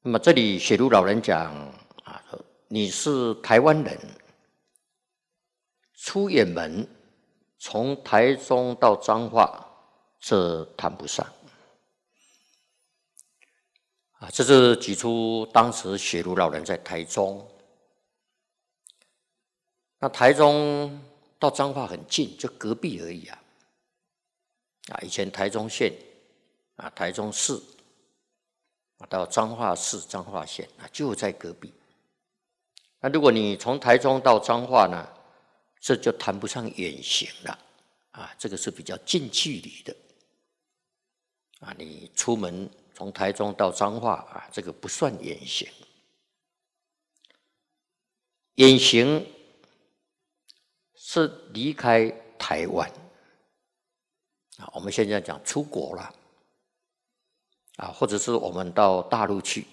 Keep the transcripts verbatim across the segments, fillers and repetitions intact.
那么这里雪茹老人讲啊，你是台湾人，出远门，从台中到彰化，这谈不上。啊，这是举出当时雪茹老人在台中，那台中到彰化很近，就隔壁而已啊。啊，以前台中县啊，台中市啊，到彰化市、彰化县啊，就在隔壁。那如果你从台中到彰化呢，这就谈不上远行了啊，这个是比较近距离的啊。你出门从台中到彰化啊，这个不算远行。远行是离开台湾啊，我们现在讲出国了啊，或者是我们到大陆去，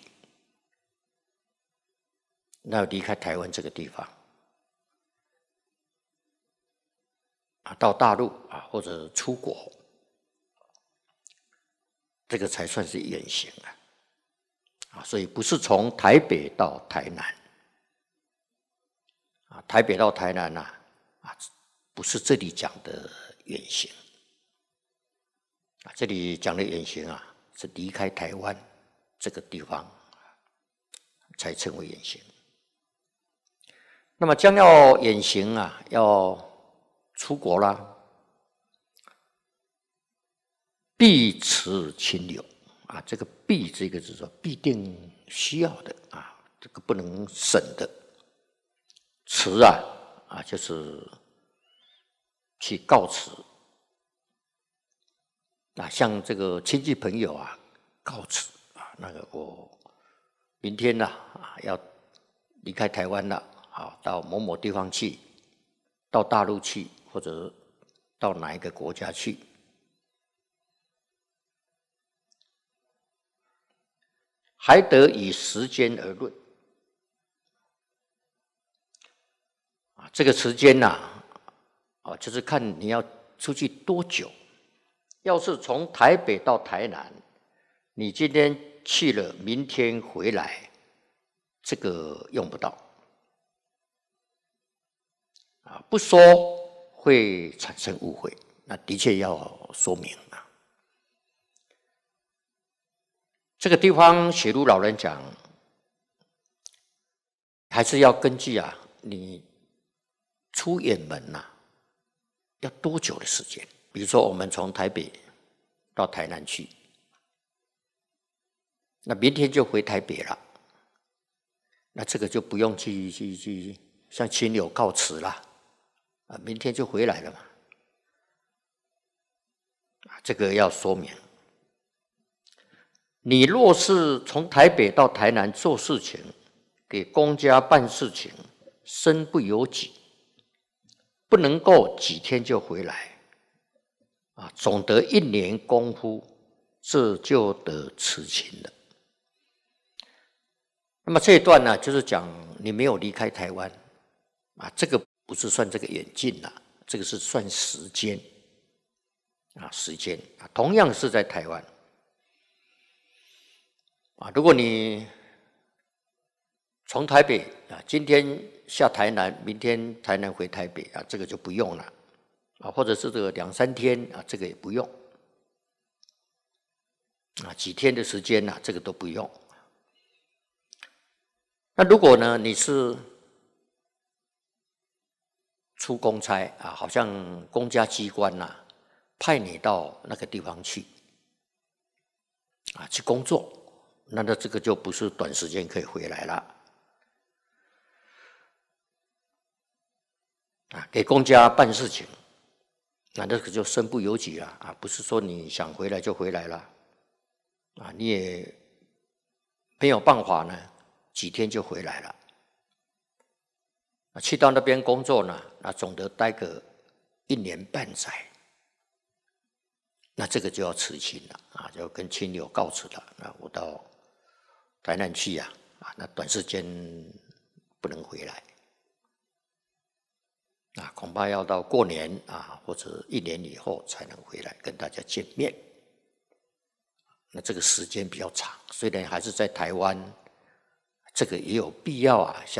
那离开台湾这个地方啊，到大陆啊，或者出国，这个才算是远行啊。啊，所以不是从台北到台南啊，台北到台南呐啊，不是这里讲的远行啊，这里讲的远行啊，是离开台湾这个地方才称为远行。那么将要远行啊，要出国啦，必持清流啊，这个必这个字说必定需要的啊，这个不能省的。辞啊啊，就是去告辞啊，像这个亲戚朋友啊告辞啊，那个我明天呢 啊, 啊要离开台湾了啊，到某某地方去，到大陆去，或者到哪一个国家去。还得以时间而论啊，这个时间呐 啊, 啊，就是看你要出去多久。要是从台北到台南，你今天去了，明天回来，这个用不到啊，不说会产生误会，那的确要说明啊。这个地方雪茹老人讲，还是要根据啊你出远门呐、啊，要多久的时间？比如说我们从台北到台南去，那明天就回台北了，那这个就不用去去去向亲友告辞了啊，明天就回来了嘛。啊，这个要说明。你若是从台北到台南做事情，给公家办事情，身不由己，不能够几天就回来啊，总得一年功夫，这就得辞勤了。那么这一段呢，就是讲你没有离开台湾啊，这个不是算这个远近啦，这个是算时间啊，时间啊，同样是在台湾啊，如果你从台北啊，今天下台南，明天台南回台北啊，这个就不用了啊，或者是这个两三天啊，这个也不用啊，几天的时间呢、啊，这个都不用。那如果呢，你是出公差啊，好像公家机关呐、啊，派你到那个地方去啊，去工作，那那这个就不是短时间可以回来了啊，给公家办事情，那这个就身不由己了啊，不是说你想回来就回来了啊，你也没有办法呢。几天就回来了，去到那边工作呢，那总得待个一年半载，那这个就要辞亲了啊，就跟亲友告辞了。那我到台南去呀、啊，啊，那短时间不能回来，啊，恐怕要到过年啊，或者一年以后才能回来跟大家见面。那这个时间比较长，虽然还是在台湾。 这个也有必要啊，像